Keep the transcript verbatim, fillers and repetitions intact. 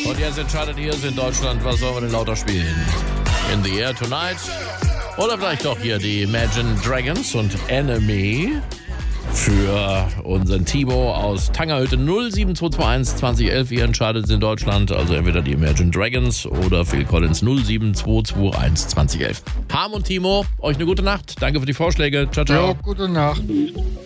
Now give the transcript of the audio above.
Und jetzt entscheidet ihr es in Deutschland, was sollen wir denn lauter spielen? In the Air Tonight? Oder vielleicht doch hier die Imagine Dragons und Enemy für unseren Timo aus Tangerhütte. Null sieben zwei zwei eins zwanzig elf. Ihr entscheidet es in Deutschland, also entweder die Imagine Dragons oder Phil Collins. Null sieben zwei zwei eins zwanzig elf. Harm und Timo, euch eine gute Nacht. Danke für die Vorschläge. Ciao, ciao. Ja, gute Nacht.